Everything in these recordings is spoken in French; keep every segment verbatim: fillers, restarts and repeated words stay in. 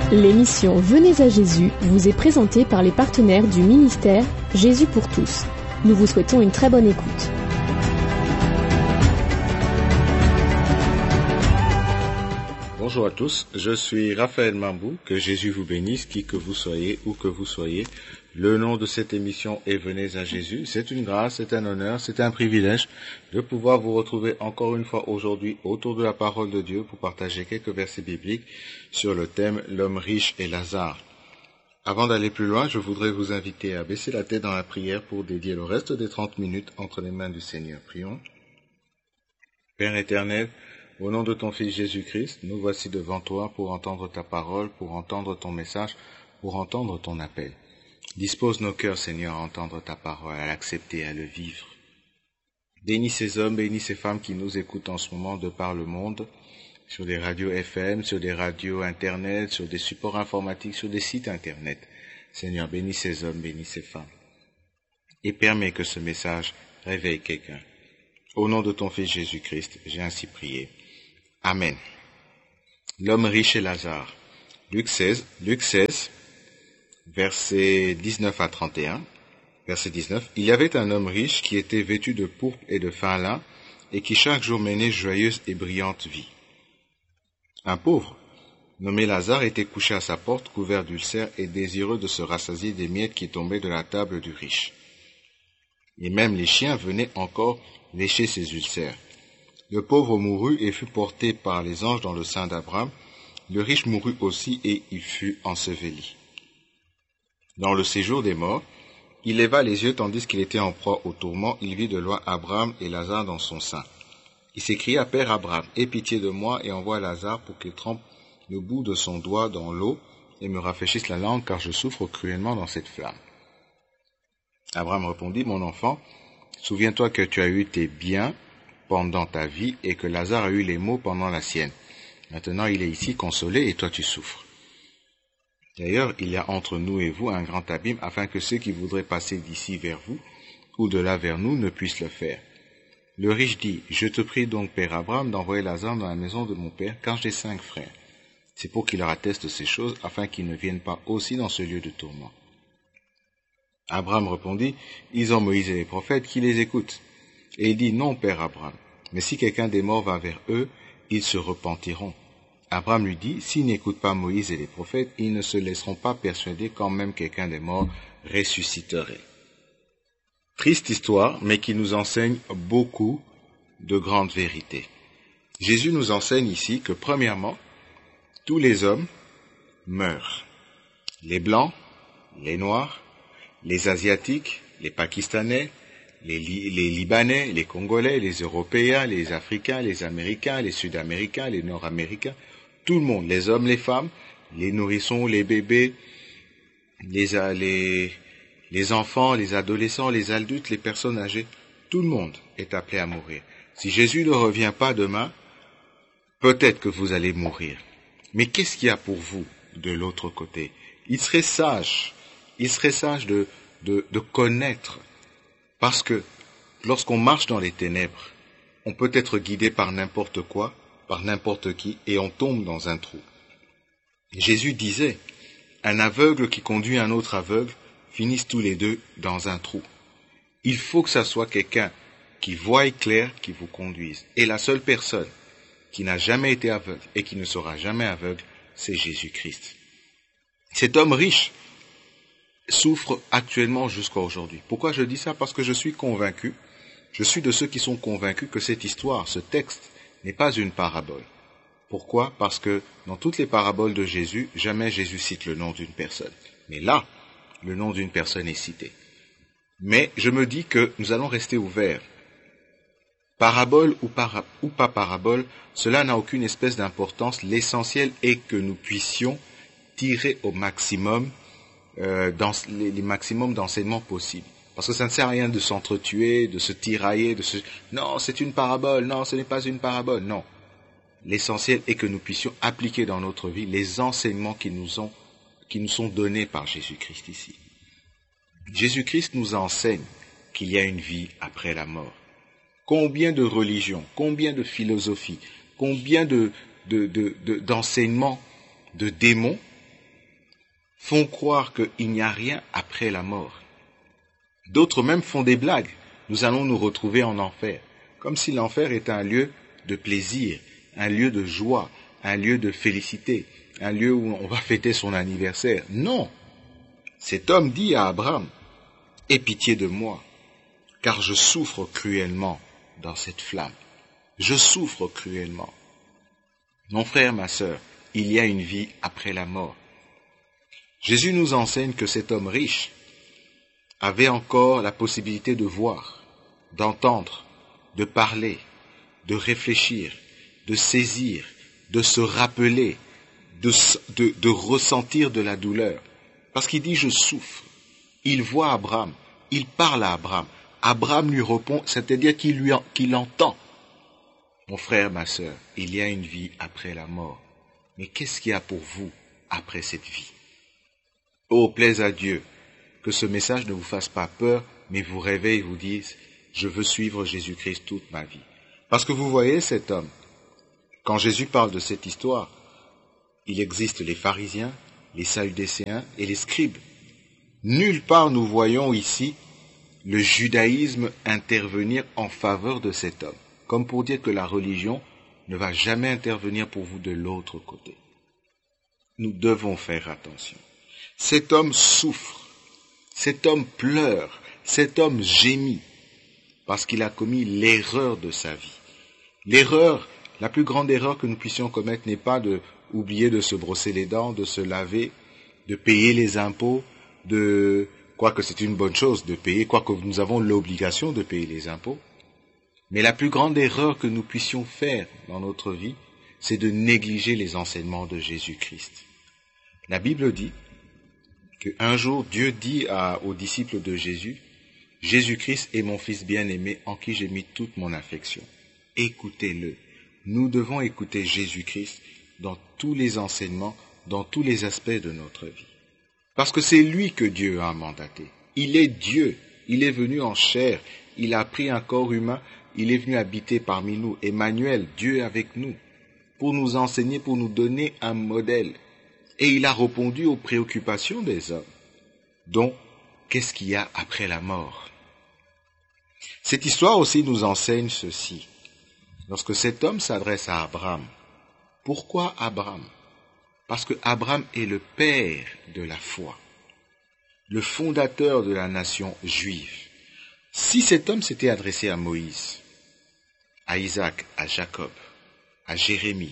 L'émission Venez à Jésus vous est présentée par les partenaires du ministère Jésus pour tous. Nous vous souhaitons une très bonne écoute. Bonjour à tous, je suis Raphaël Mambou, que Jésus vous bénisse, qui que vous soyez, où que vous soyez. Le nom de cette émission est Venez à Jésus. C'est une grâce, c'est un honneur, c'est un privilège de pouvoir vous retrouver encore une fois aujourd'hui autour de la parole de Dieu pour partager quelques versets bibliques sur le thème L'homme riche et Lazare. Avant d'aller plus loin, je voudrais vous inviter à baisser la tête dans la prière pour dédier le reste des trente minutes entre les mains du Seigneur. Prions. Père éternel, au nom de ton Fils Jésus-Christ, nous voici devant toi pour entendre ta parole, pour entendre ton message, pour entendre ton appel. Dispose nos cœurs, Seigneur, à entendre ta parole, à l'accepter, à le vivre. Bénis ces hommes, bénis ces femmes qui nous écoutent en ce moment de par le monde, sur des radios F M, sur des radios Internet, sur des supports informatiques, sur des sites Internet. Seigneur, bénis ces hommes, bénis ces femmes. Et permets que ce message réveille quelqu'un. Au nom de ton Fils Jésus-Christ, j'ai ainsi prié. Amen. L'homme riche et Lazare. Luc seize, Luc seize, versets dix-neuf à trente et un. Verset dix-neuf. Il y avait un homme riche qui était vêtu de pourpre et de fin lin et qui chaque jour menait joyeuse et brillante vie. Un pauvre, nommé Lazare, était couché à sa porte, couvert d'ulcères et désireux de se rassasier des miettes qui tombaient de la table du riche. Et même les chiens venaient encore lécher ses ulcères. Le pauvre mourut et fut porté par les anges dans le sein d'Abraham. Le riche mourut aussi et il fut enseveli. Dans le séjour des morts, il leva les yeux tandis qu'il était en proie au tourment. Il vit de loin Abraham et Lazare dans son sein. Il s'écria, « Père Abraham, aie pitié de moi et envoie Lazare pour qu'il trempe le bout de son doigt dans l'eau et me rafraîchisse la langue, car je souffre cruellement dans cette flamme. » Abraham répondit, « Mon enfant, souviens-toi que tu as eu tes biens pendant ta vie et que Lazare a eu les maux pendant la sienne. Maintenant, il est ici consolé et toi tu souffres. D'ailleurs, il y a entre nous et vous un grand abîme afin que ceux qui voudraient passer d'ici vers vous ou de là vers nous ne puissent le faire. » Le riche dit, « Je te prie donc, Père Abraham, d'envoyer Lazare dans la maison de mon père, car j'ai cinq frères. C'est pour qu'il leur atteste ces choses, afin qu'ils ne viennent pas aussi dans ce lieu de tourment. » Abraham répondit, « Ils ont Moïse et les prophètes qui les écoutent. » Et il dit, « Non, Père Abraham, mais si quelqu'un des morts va vers eux, ils se repentiront. » Abraham lui dit, « S'ils n'écoutent pas Moïse et les prophètes, ils ne se laisseront pas persuader quand même quelqu'un des morts ressusciterait. » Triste histoire, mais qui nous enseigne beaucoup de grandes vérités. Jésus nous enseigne ici que, premièrement, tous les hommes meurent. Les Blancs, les Noirs, les Asiatiques, les Pakistanais, les, Li- les Libanais, les Congolais, les Européens, les Africains, les Américains, les Sud-Américains, les Nord-Américains, tout le monde, les hommes, les femmes, les nourrissons, les bébés, les, les, les enfants, les adolescents, les adultes, les personnes âgées, tout le monde est appelé à mourir. Si Jésus ne revient pas demain, peut-être que vous allez mourir. Mais qu'est-ce qu'il y a pour vous de l'autre côté? Il serait sage, il serait sage de, de, de connaître. Parce que lorsqu'on marche dans les ténèbres, on peut être guidé par n'importe quoi, par n'importe qui, et on tombe dans un trou. Jésus disait, un aveugle qui conduit un autre aveugle finissent tous les deux dans un trou. Il faut que ça soit quelqu'un qui voie clair qui vous conduise. Et la seule personne qui n'a jamais été aveugle et qui ne sera jamais aveugle, c'est Jésus-Christ. Cet homme riche souffre actuellement jusqu'à aujourd'hui. Pourquoi je dis ça? Parce que je suis convaincu, je suis de ceux qui sont convaincus que cette histoire, ce texte, n'est pas une parabole. Pourquoi? Parce que dans toutes les paraboles de Jésus, jamais Jésus cite le nom d'une personne. Mais là, le nom d'une personne est cité. Mais je me dis que nous allons rester ouverts. Parabole ou, para, ou pas parabole, cela n'a aucune espèce d'importance. L'essentiel est que nous puissions tirer au maximum Euh, dans les, les maximums d'enseignements possibles. Parce que ça ne sert à rien de s'entretuer, de se tirailler, de se... Non, c'est une parabole, non, ce n'est pas une parabole, non. L'essentiel est que nous puissions appliquer dans notre vie les enseignements qui nous, ont, qui nous sont donnés par Jésus-Christ ici. Jésus-Christ nous enseigne qu'il y a une vie après la mort. Combien de religions, combien de philosophies, combien de, de, de, de, d'enseignements de démons font croire qu'il n'y a rien après la mort. D'autres même font des blagues. Nous allons nous retrouver en enfer, comme si l'enfer était un lieu de plaisir, un lieu de joie, un lieu de félicité, un lieu où on va fêter son anniversaire. Non! Cet homme dit à Abraham, « Aie pitié de moi, car je souffre cruellement dans cette flamme. Je souffre cruellement. » Mon frère, ma sœur, il y a une vie après la mort. Jésus nous enseigne que cet homme riche avait encore la possibilité de voir, d'entendre, de parler, de réfléchir, de saisir, de se rappeler, de, de, de ressentir de la douleur. Parce qu'il dit « je souffre ». Il voit Abraham, il parle à Abraham. Abraham lui répond, c'est-à-dire qu'il lui, qu'il entend. Mon frère, ma sœur, il y a une vie après la mort. Mais qu'est-ce qu'il y a pour vous après cette vie? Oh, plaise à Dieu que ce message ne vous fasse pas peur, mais vous réveille et vous dise « je veux suivre Jésus-Christ toute ma vie ». Parce que vous voyez cet homme, quand Jésus parle de cette histoire, il existe les pharisiens, les sadducéens et les scribes. Nulle part nous voyons ici le judaïsme intervenir en faveur de cet homme, comme pour dire que la religion ne va jamais intervenir pour vous de l'autre côté. Nous devons faire attention. Cet homme souffre, cet homme pleure, cet homme gémit, parce qu'il a commis l'erreur de sa vie. L'erreur, la plus grande erreur que nous puissions commettre n'est pas de oublier de se brosser les dents, de se laver, de payer les impôts, de, quoique c'est une bonne chose de payer, quoique nous avons l'obligation de payer les impôts. Mais la plus grande erreur que nous puissions faire dans notre vie, c'est de négliger les enseignements de Jésus-Christ. La Bible dit qu'un jour, Dieu dit à, aux disciples de Jésus, « Jésus-Christ est mon Fils bien-aimé en qui j'ai mis toute mon affection. Écoutez-le. » Nous devons écouter Jésus-Christ dans tous les enseignements, dans tous les aspects de notre vie. Parce que c'est lui que Dieu a mandaté. Il est Dieu. Il est venu en chair. Il a pris un corps humain. Il est venu habiter parmi nous. Emmanuel, Dieu avec nous, pour nous enseigner, pour nous donner un modèle. Et il a répondu aux préoccupations des hommes. Donc, qu'est-ce qu'il y a après la mort? Cette histoire aussi nous enseigne ceci. Lorsque cet homme s'adresse à Abraham, pourquoi Abraham? Parce que Abraham est le père de la foi, le fondateur de la nation juive. Si cet homme s'était adressé à Moïse, à Isaac, à Jacob, à Jérémie,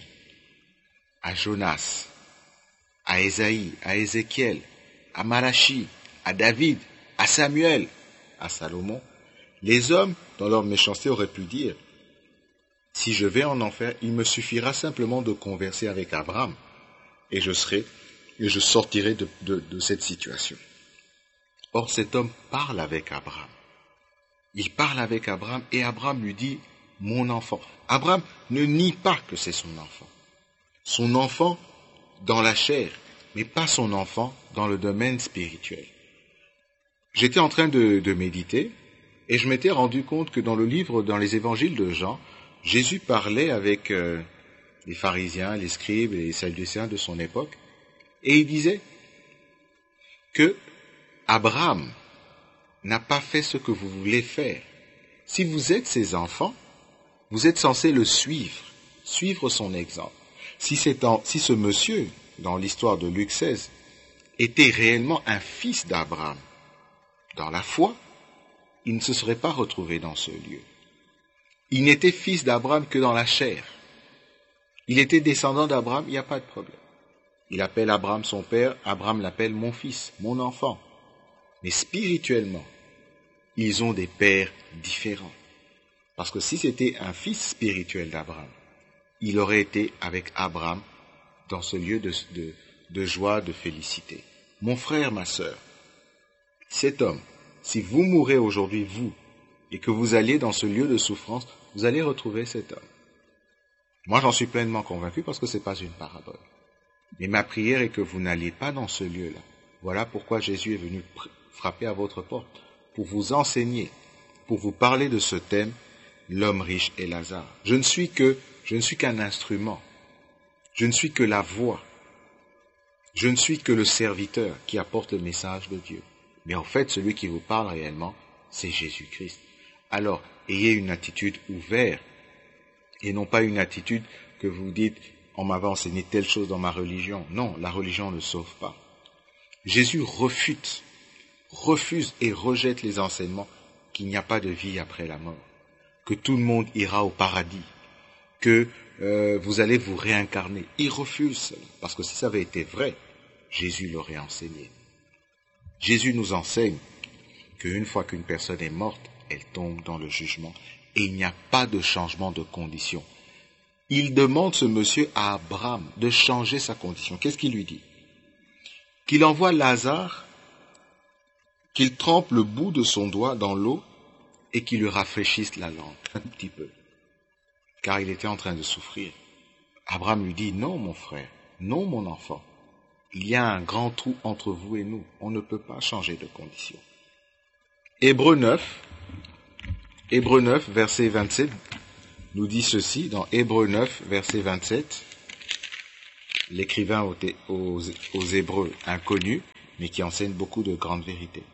à Jonas, à Ésaïe, à Ézéchiel, à Malachi, à David, à Samuel, à Salomon, les hommes, dans leur méchanceté, auraient pu dire « Si je vais en enfer, il me suffira simplement de converser avec Abraham et je serai, et je sortirai de, de, de cette situation. » Or, cet homme parle avec Abraham. Il parle avec Abraham et Abraham lui dit « Mon enfant ». Abraham ne nie pas que c'est son enfant. Son enfant dans la chair, mais pas son enfant dans le domaine spirituel. J'étais en train de, de méditer et je m'étais rendu compte que dans le livre, dans les évangiles de Jean, Jésus parlait avec euh, les pharisiens, les scribes et les sadducéens de son époque, et il disait que Abraham n'a pas fait ce que vous voulez faire. Si vous êtes ses enfants, vous êtes censés le suivre, suivre son exemple. Si, c'est en, si ce monsieur, dans l'histoire de Luc seize, était réellement un fils d'Abraham, dans la foi, il ne se serait pas retrouvé dans ce lieu. Il n'était fils d'Abraham que dans la chair. Il était descendant d'Abraham, il n'y a pas de problème. Il appelle Abraham son père, Abraham l'appelle mon fils, mon enfant. Mais spirituellement, ils ont des pères différents. Parce que si c'était un fils spirituel d'Abraham, il aurait été avec Abraham dans ce lieu de, de, de joie, de félicité. Mon frère, ma sœur, cet homme, si vous mourrez aujourd'hui, vous, et que vous alliez dans ce lieu de souffrance, vous allez retrouver cet homme. Moi, j'en suis pleinement convaincu parce que ce n'est pas une parabole. Mais ma prière est que vous n'alliez pas dans ce lieu-là. Voilà pourquoi Jésus est venu frapper à votre porte, pour vous enseigner, pour vous parler de ce thème, l'homme riche et Lazare. Je ne suis que, je ne suis qu'un instrument. Je ne suis que la voix. Je ne suis que le serviteur qui apporte le message de Dieu. Mais en fait, celui qui vous parle réellement, c'est Jésus-Christ. Alors, ayez une attitude ouverte et non pas une attitude que vous dites « on m'avait enseigné telle chose dans ma religion ». Non, la religion ne sauve pas. Jésus refute, refuse et rejette les enseignements qu'il n'y a pas de vie après la mort, que tout le monde ira au paradis, que euh, vous allez vous réincarner. Il refuse cela, parce que si ça avait été vrai, Jésus l'aurait enseigné. Jésus nous enseigne qu'une fois qu'une personne est morte, elle tombe dans le jugement et il n'y a pas de changement de condition. Il demande ce monsieur à Abraham de changer sa condition. Qu'est-ce qu'il lui dit? Qu'il envoie Lazare, qu'il trempe le bout de son doigt dans l'eau et qu'il lui rafraîchisse la langue un petit peu, car il était en train de souffrir. Abraham lui dit, non mon frère, non mon enfant, il y a un grand trou entre vous et nous, on ne peut pas changer de condition. Hébreux neuf, Hébreux neuf, verset vingt-sept, nous dit ceci, dans Hébreux neuf, verset vingt-sept, l'écrivain aux, aux, aux Hébreux inconnus, mais qui enseigne beaucoup de grandes vérités.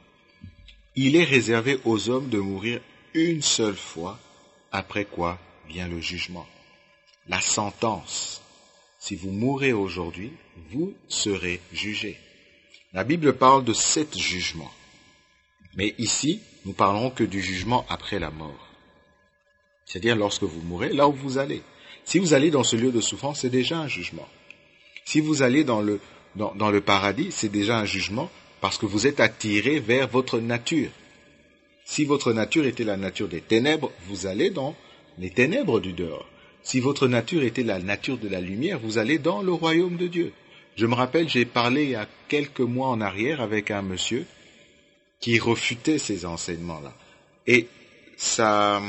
Il est réservé aux hommes de mourir une seule fois, après quoi vient le jugement. La sentence. Si vous mourrez aujourd'hui, vous serez jugés. La Bible parle de sept jugements. Mais ici, nous parlons que du jugement après la mort. C'est-à-dire lorsque vous mourrez, là où vous allez. Si vous allez dans ce lieu de souffrance, c'est déjà un jugement. Si vous allez dans le, dans, dans le paradis, c'est déjà un jugement parce que vous êtes attiré vers votre nature. Si votre nature était la nature des ténèbres, vous allez dans les ténèbres du dehors. Si votre nature était la nature de la lumière, vous allez dans le royaume de Dieu. Je me rappelle, j'ai parlé il y a quelques mois en arrière avec un monsieur qui refutait ces enseignements-là. Et ça,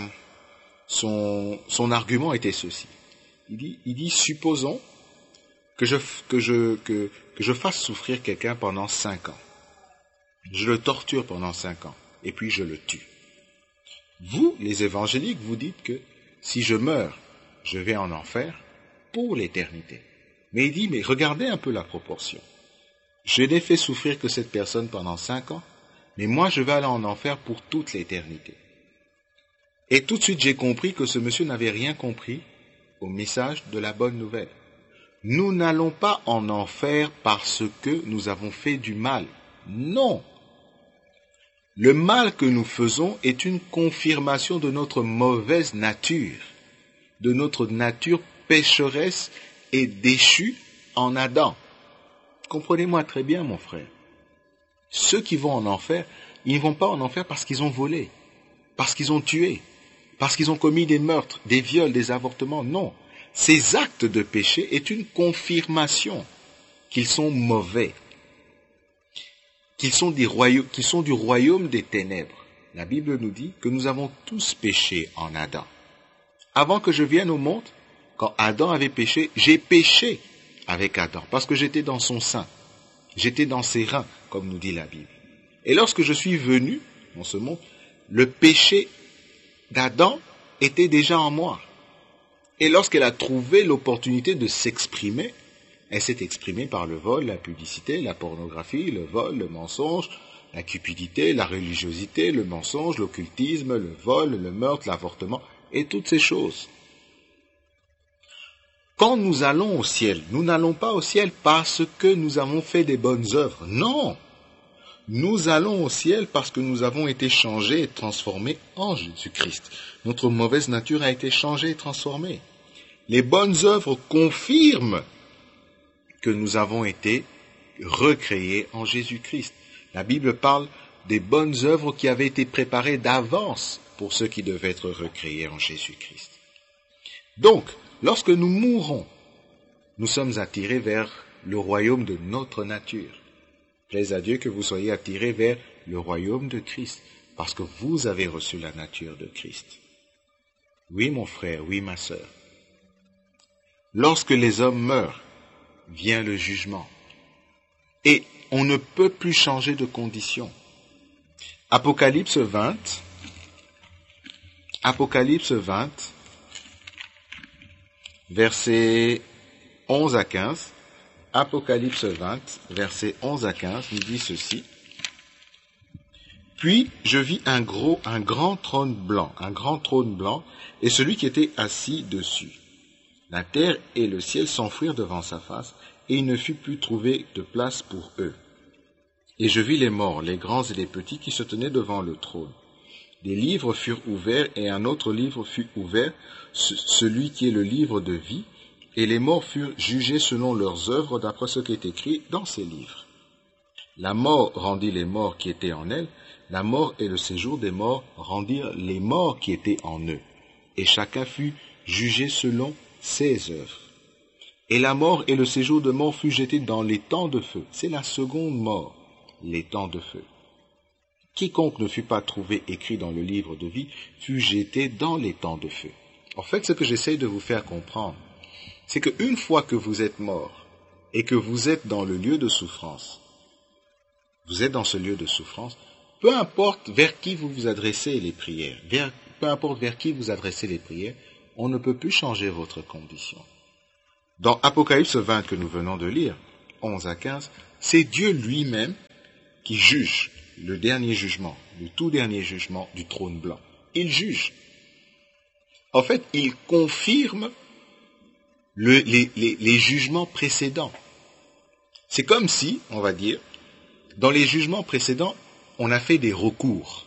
son, son argument était ceci. Il dit, il dit supposons que je, que, je, que, que je fasse souffrir quelqu'un pendant cinq ans. Je le torture pendant cinq ans, et puis je le tue. Vous, les évangéliques, vous dites que si je meurs, je vais en enfer pour l'éternité. Mais il dit, mais regardez un peu la proportion. Je n'ai fait souffrir que cette personne pendant cinq ans, mais moi je vais aller en enfer pour toute l'éternité. Et tout de suite j'ai compris que ce monsieur n'avait rien compris au message de la bonne nouvelle. Nous n'allons pas en enfer parce que nous avons fait du mal. Non. Le mal que nous faisons est une confirmation de notre mauvaise nature, de notre nature pécheresse et déchue en Adam. Comprenez-moi très bien, mon frère. Ceux qui vont en enfer, ils ne vont pas en enfer parce qu'ils ont volé, parce qu'ils ont tué, parce qu'ils ont commis des meurtres, des viols, des avortements. Non. Ces actes de péché est une confirmation qu'ils sont mauvais, qu'ils sont, des royaumes, qu'ils sont du royaume des ténèbres. La Bible nous dit que nous avons tous péché en Adam. Avant que je vienne au monde, quand Adam avait péché, j'ai péché avec Adam, parce que j'étais dans son sein, j'étais dans ses reins, comme nous dit la Bible. Et lorsque je suis venu dans ce monde, le péché d'Adam était déjà en moi. Et lorsqu'elle a trouvé l'opportunité de s'exprimer, elle s'est exprimée par le vol, la publicité, la pornographie, le vol, le mensonge, la cupidité, la religiosité, le mensonge, l'occultisme, le vol, le meurtre, l'avortement, et toutes ces choses. Quand nous allons au ciel, nous n'allons pas au ciel parce que nous avons fait des bonnes œuvres. Non! Nous allons au ciel parce que nous avons été changés et transformés en Jésus-Christ. Notre mauvaise nature a été changée et transformée. Les bonnes œuvres confirment que nous avons été recréés en Jésus-Christ. La Bible parle des bonnes œuvres qui avaient été préparées d'avance pour ceux qui devaient être recréés en Jésus-Christ. Donc, lorsque nous mourons, nous sommes attirés vers le royaume de notre nature. Plaise à Dieu que vous soyez attirés vers le royaume de Christ, parce que vous avez reçu la nature de Christ. Oui, mon frère, oui, ma sœur. Lorsque les hommes meurent, vient le jugement. Et on ne peut plus changer de condition. Apocalypse vingt, Apocalypse vingt, versets onze à quinze, Apocalypse vingt, versets onze à quinze, nous dit ceci. Puis je vis un gros, un grand trône blanc, un grand trône blanc, et celui qui était assis dessus. La terre et le ciel s'enfuirent devant sa face, et il ne fut plus trouvé de place pour eux. Et je vis les morts, les grands et les petits, qui se tenaient devant le trône. Des livres furent ouverts, et un autre livre fut ouvert, celui qui est le livre de vie, et les morts furent jugés selon leurs œuvres d'après ce qui est écrit dans ces livres. La mort rendit les morts qui étaient en elle, la mort et le séjour des morts rendirent les morts qui étaient en eux, et chacun fut jugé selon ses œuvres. Et la mort et le séjour de mort fut jeté dans les temps de feu. C'est la seconde mort, les temps de feu. Quiconque ne fut pas trouvé écrit dans le livre de vie fut jeté dans les temps de feu. En fait, ce que j'essaye de vous faire comprendre, c'est qu'une fois que vous êtes mort et que vous êtes dans le lieu de souffrance, vous êtes dans ce lieu de souffrance, peu importe vers qui vous vous adressez les prières, vers, peu importe vers qui vous adressez les prières, on ne peut plus changer votre condition. Dans Apocalypse vingt que nous venons de lire, onze à quinze, c'est Dieu lui-même qui juge le dernier jugement, le tout dernier jugement du trône blanc. Il juge. En fait, il confirme le, les, les, les jugements précédents. C'est comme si, on va dire, dans les jugements précédents, on a fait des recours.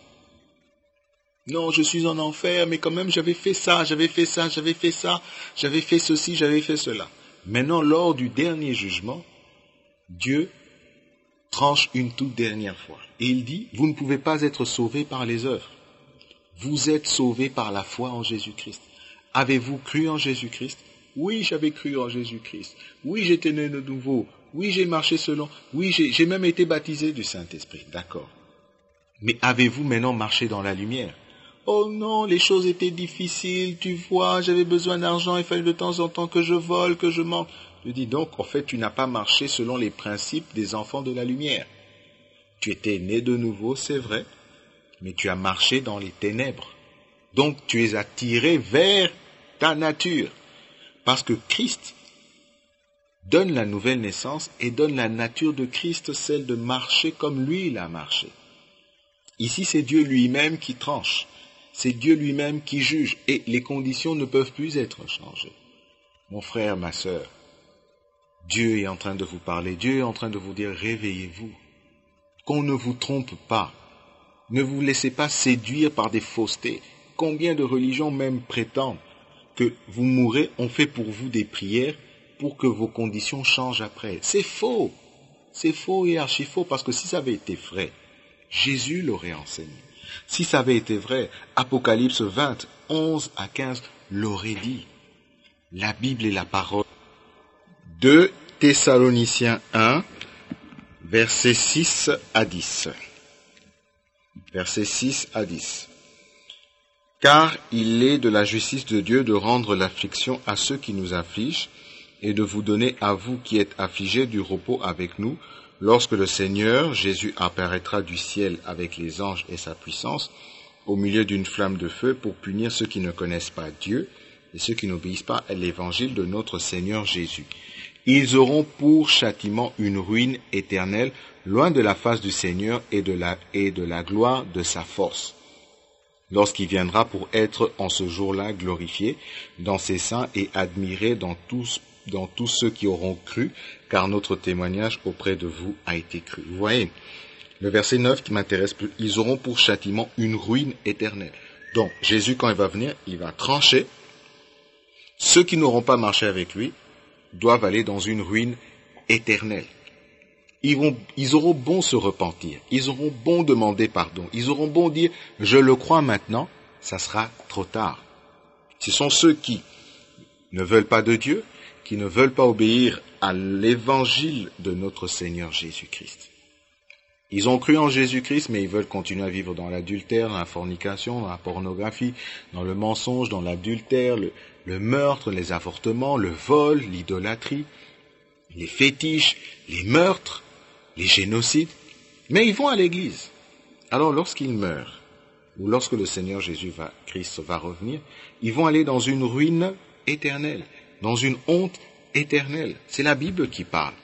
Non, je suis en enfer, mais quand même j'avais fait ça, j'avais fait ça, j'avais fait ça, j'avais fait ceci, j'avais fait cela. Maintenant, lors du dernier jugement, Dieu tranche une toute dernière fois. Et il dit, vous ne pouvez pas être sauvés par les œuvres. Vous êtes sauvés par la foi en Jésus-Christ. Avez-vous cru en Jésus-Christ? Oui, j'avais cru en Jésus-Christ. Oui, j'étais né de nouveau. Oui, j'ai marché selon. Oui, j'ai, j'ai même été baptisé du Saint-Esprit. D'accord. Mais avez-vous maintenant marché dans la lumière? Oh non, les choses étaient difficiles, tu vois, j'avais besoin d'argent, il fallait de temps en temps que je vole, que je manque. Je dis donc, en fait, tu n'as pas marché selon les principes des enfants de la lumière. Tu étais né de nouveau, c'est vrai, mais tu as marché dans les ténèbres. Donc, tu es attiré vers ta nature. Parce que Christ donne la nouvelle naissance et donne la nature de Christ, celle de marcher comme lui, il a marché. Ici, c'est Dieu lui-même qui tranche. C'est Dieu lui-même qui juge. Et les conditions ne peuvent plus être changées. Mon frère, ma sœur, Dieu est en train de vous parler. Dieu est en train de vous dire, réveillez-vous. Qu'on ne vous trompe pas. Ne vous laissez pas séduire par des faussetés. Combien de religions même prétendent que vous mourrez, on fait pour vous des prières pour que vos conditions changent après. C'est faux. C'est faux et archi faux, parce que si ça avait été vrai, Jésus l'aurait enseigné. Si ça avait été vrai, Apocalypse vingt, onze à quinze l'aurait dit. La Bible est la parole. deux Thessaloniciens un, versets six à dix. Versets six à dix. Car il est de la justice de Dieu de rendre l'affliction à ceux qui nous affligent et de vous donner à vous qui êtes affligés du repos avec nous, lorsque le Seigneur Jésus apparaîtra du ciel avec les anges et sa puissance, au milieu d'une flamme de feu pour punir ceux qui ne connaissent pas Dieu et ceux qui n'obéissent pas à l'évangile de notre Seigneur Jésus. Ils auront pour châtiment une ruine éternelle, loin de la face du Seigneur et de la, et de la gloire de sa force, lorsqu'il viendra pour être en ce jour-là glorifié dans ses saints et admiré dans tous, dans tous ceux qui auront cru, car notre témoignage auprès de vous a été cru. Vous voyez, le verset neuf qui m'intéresse plus, ils auront pour châtiment une ruine éternelle. Donc, Jésus, quand il va venir, il va trancher. Ceux qui n'auront pas marché avec lui doivent aller dans une ruine éternelle. Ils, vont, ils auront bon se repentir, ils auront bon demander pardon, ils auront bon dire « je le crois maintenant », ça sera trop tard. Ce sont ceux qui ne veulent pas de Dieu, qui ne veulent pas obéir à l'évangile de notre Seigneur Jésus-Christ. Ils ont cru en Jésus-Christ, mais ils veulent continuer à vivre dans l'adultère, dans la fornication, dans la pornographie, dans le mensonge, dans l'adultère, le, le meurtre, les avortements, le vol, l'idolâtrie, les fétiches, les meurtres, les génocides. Mais ils vont à l'église. Alors lorsqu'ils meurent, ou lorsque le Seigneur Jésus va, Christ va revenir, ils vont aller dans une ruine éternelle, dans une honte éternelle. C'est la Bible qui parle.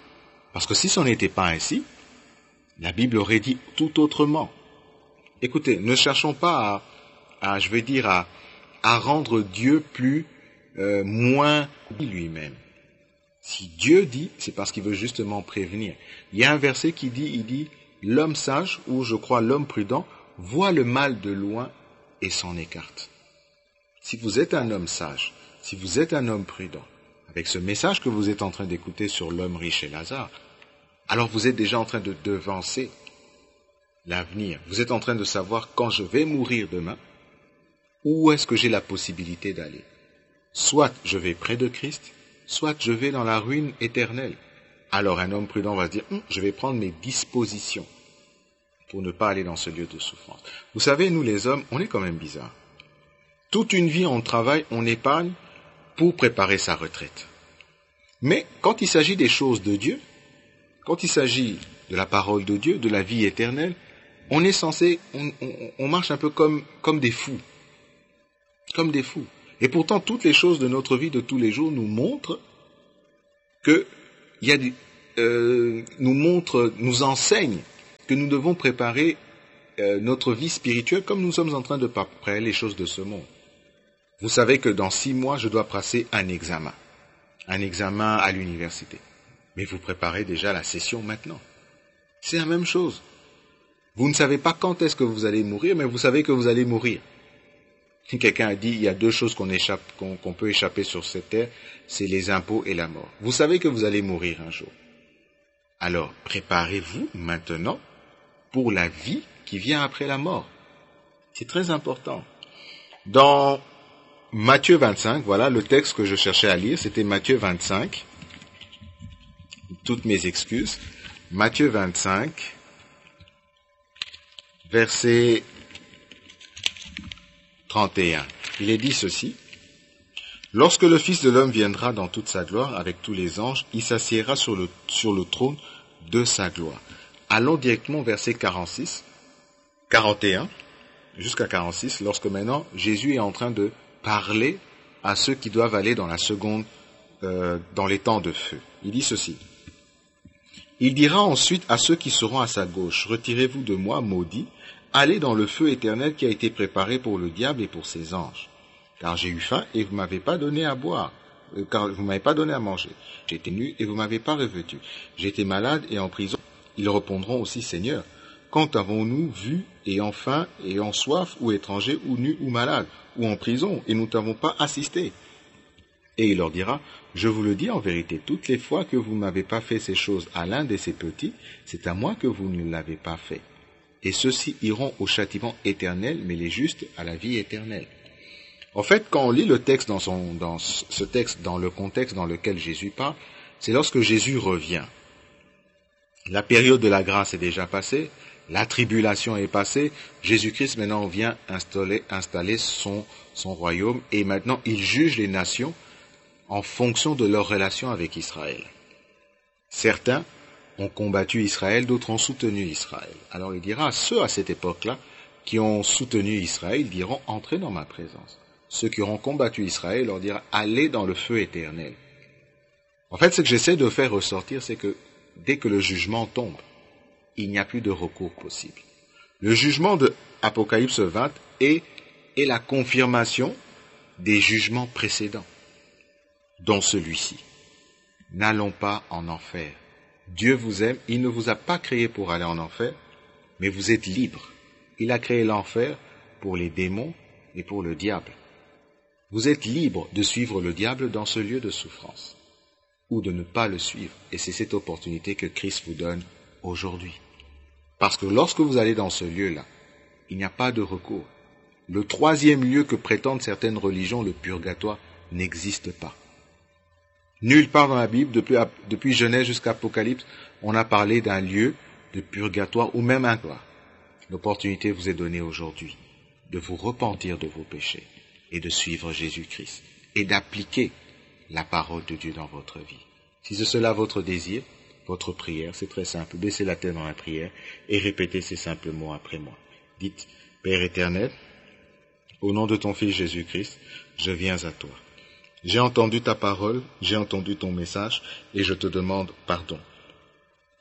Parce que si ce n'était pas ainsi, la Bible aurait dit tout autrement. Écoutez, ne cherchons pas à, à je veux dire, à, à rendre Dieu plus, euh, moins lui-même. Si Dieu dit, c'est parce qu'il veut justement prévenir. Il y a un verset qui dit, il dit, l'homme sage, ou je crois l'homme prudent, voit le mal de loin et s'en écarte. Si vous êtes un homme sage, si vous êtes un homme prudent, avec ce message que vous êtes en train d'écouter sur l'homme riche et Lazare, alors vous êtes déjà en train de devancer l'avenir. Vous êtes en train de savoir quand je vais mourir demain, où est-ce que j'ai la possibilité d'aller. Soit je vais près de Christ, soit je vais dans la ruine éternelle. Alors un homme prudent va se dire, hm, je vais prendre mes dispositions pour ne pas aller dans ce lieu de souffrance. Vous savez, nous les hommes, on est quand même bizarres. Toute une vie on travaille, on épargne pour préparer sa retraite. Mais quand il s'agit des choses de Dieu, quand il s'agit de la parole de Dieu, de la vie éternelle, on est censé, on, on, on marche un peu comme, comme des fous. Comme des fous. Et pourtant, toutes les choses de notre vie de tous les jours nous montrent que, il y a des, euh, nous montrent, nous enseignent que nous devons préparer euh, notre vie spirituelle comme nous sommes en train de préparer les choses de ce monde. Vous savez que dans six mois, je dois passer un examen. Un examen à l'université. Mais vous préparez déjà la session maintenant. C'est la même chose. Vous ne savez pas quand est-ce que vous allez mourir, mais vous savez que vous allez mourir. Quelqu'un a dit, il y a deux choses qu'on échappe, qu'on, qu'on peut échapper sur cette terre, c'est les impôts et la mort. Vous savez que vous allez mourir un jour. Alors, préparez-vous maintenant pour la vie qui vient après la mort. C'est très important. Dans Matthieu vingt-cinq, voilà le texte que je cherchais à lire, c'était Matthieu vingt-cinq. Toutes mes excuses. Matthieu vingt-cinq, verset trente et un. Il est dit ceci. Lorsque le Fils de l'homme viendra dans toute sa gloire avec tous les anges, il s'assiera sur le, sur le trône de sa gloire. Allons directement au verset quarante-six, quarante et un, jusqu'à quarante-six, lorsque maintenant Jésus est en train de parler à ceux qui doivent aller dans la seconde, euh, dans les temps de feu. Il dit ceci. Il dira ensuite à ceux qui seront à sa gauche, retirez-vous de moi, maudits, allez dans le feu éternel qui a été préparé pour le diable et pour ses anges. Car j'ai eu faim et vous m'avez pas donné à boire, euh, car vous m'avez pas donné à manger. J'ai été nu et vous m'avez pas revêtu. J'ai été malade et en prison. Ils répondront aussi, Seigneur, quand avons-nous vu ayant faim et en soif, ou étranger, ou nu, ou malade, ou en prison, et nous ne t'avons pas assisté? Et il leur dira, je vous le dis en vérité, toutes les fois que vous n'avez pas fait ces choses à l'un de ces petits, c'est à moi que vous ne l'avez pas fait. Et ceux-ci iront au châtiment éternel, mais les justes à la vie éternelle. En fait, quand on lit le texte dans, son, dans ce texte, dans le contexte dans lequel Jésus parle, c'est lorsque Jésus revient. La période de la grâce est déjà passée, la tribulation est passée, Jésus-Christ maintenant vient installer, installer son, son royaume, et maintenant il juge les nations en fonction de leur relation avec Israël. Certains ont combattu Israël, d'autres ont soutenu Israël. Alors il dira à ceux à cette époque-là qui ont soutenu Israël, ils diront, entrez dans ma présence. Ceux qui auront combattu Israël leur dira, allez dans le feu éternel. En fait, ce que j'essaie de faire ressortir, c'est que dès que le jugement tombe, il n'y a plus de recours possible. Le jugement de Apocalypse vingt est, est la confirmation des jugements précédents, dont celui-ci. N'allons pas en enfer. Dieu vous aime, il ne vous a pas créé pour aller en enfer, mais vous êtes libre. Il a créé l'enfer pour les démons et pour le diable. Vous êtes libre de suivre le diable dans ce lieu de souffrance, ou de ne pas le suivre. Et c'est cette opportunité que Christ vous donne aujourd'hui. Parce que lorsque vous allez dans ce lieu-là, il n'y a pas de recours. Le troisième lieu que prétendent certaines religions, le purgatoire, n'existe pas. Nulle part dans la Bible, depuis, depuis Genèse jusqu'à Apocalypse, on a parlé d'un lieu de purgatoire ou même un gloire. L'opportunité vous est donnée aujourd'hui de vous repentir de vos péchés et de suivre Jésus-Christ et d'appliquer la parole de Dieu dans votre vie. Si c'est cela votre désir, votre prière, c'est très simple. Baissez la tête dans la prière et répétez ces simples mots après moi. Dites, Père éternel, au nom de ton Fils Jésus-Christ, je viens à toi. J'ai entendu ta parole, j'ai entendu ton message et je te demande pardon.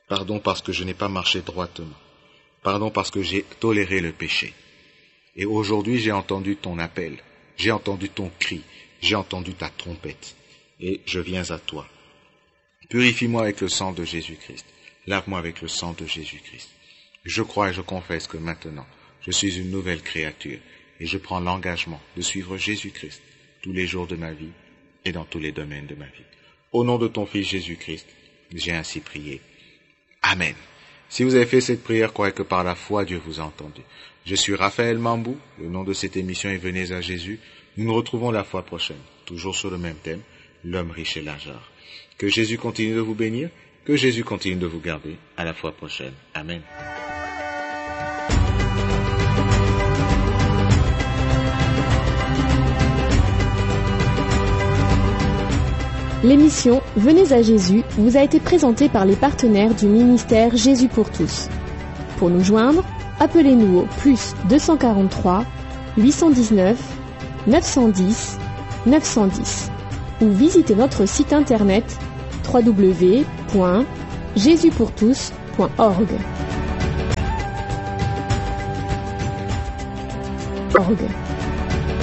Pardon parce que je n'ai pas marché droitement. Pardon parce que j'ai toléré le péché. Et aujourd'hui, j'ai entendu ton appel. J'ai entendu ton cri. J'ai entendu ta trompette. Et je viens à toi. Purifie-moi avec le sang de Jésus-Christ. Lave-moi avec le sang de Jésus-Christ. Je crois et je confesse que maintenant, je suis une nouvelle créature et je prends l'engagement de suivre Jésus-Christ tous les jours de ma vie et dans tous les domaines de ma vie. Au nom de ton Fils Jésus-Christ, j'ai ainsi prié. Amen. Si vous avez fait cette prière, croyez que par la foi, Dieu vous a entendu. Je suis Raphaël Mambou, le nom de cette émission est Venez à Jésus. Nous nous retrouvons la fois prochaine, toujours sur le même thème, l'homme riche et l'argent. Que Jésus continue de vous bénir, que Jésus continue de vous garder. À la fois prochaine. Amen. L'émission Venez à Jésus vous a été présentée par les partenaires du ministère Jésus pour tous. Pour nous joindre, appelez-nous au plus deux cent quarante-trois, huit cent dix-neuf, neuf cent dix, neuf cent dix ou visitez notre site internet w w w point jésus pour tous point org. org.